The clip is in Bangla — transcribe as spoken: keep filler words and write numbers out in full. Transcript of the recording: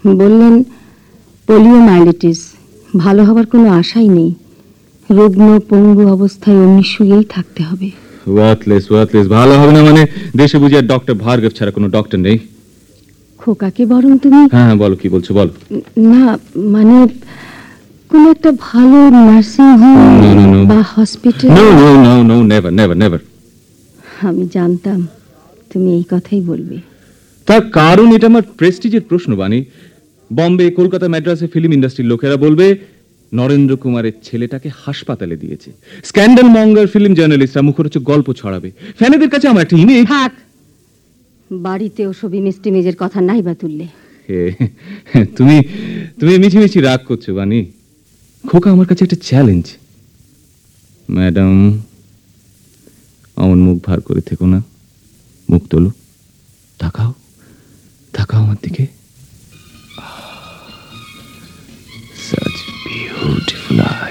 বললেন পোলিওমাইলিটিস, ভালো হবার কোনো আশাই নেই, রুগ্ন পঙ্গু অবস্থায় অমনি শুয়েই থাকতে হবে। ওয়ার্থলেস ওয়ার্থলেস, ভালো হবে না মানে? দেশে বুঝি আর ডক্টর ভার্গব ছাড়া কোনো ডক্টর নেই? খোকাকে বরং তুমি... হ্যাঁ বলো, কি বলছো বলো। না মানে কোন একটা ভালো নার্সিং হোম বা hospital. No no no no, never never never. আমি জানতাম তুমি এই কথাই বলবে। তার কারণ এটা আমার প্রেস্টিজের প্রশ্ন বানি। বম্বে, কলকাতা, ম্যাড্রাসে ফিল্ম ইন্ডাস্ট্রির লোকেরা বলবে নরেন্দ্র কুমারের ছেলেটাকে হাসপাতালে দিয়েছে। স্ক্যান্ডাল মঙ্গার ফিল্ম জার্নালিস্টরা মুখরোচক গল্প ছড়াবে। ফ্যানেদের কাছে আমার একটা ইমেজ। থাক, বাড়িতে ওসব ইমেজ টিমেজের কথা নাই বা তুললে। তুমি তুমি মিছি মিছি রাগ করছো বানি। খোকা আমার কাছে একটা চ্যালেঞ্জ। ম্যাডাম, আমার মুখ ভার করে থেকো না, মুখ তোলো, তাকাও তাকাও আমার দিকে। Such beautiful eyes.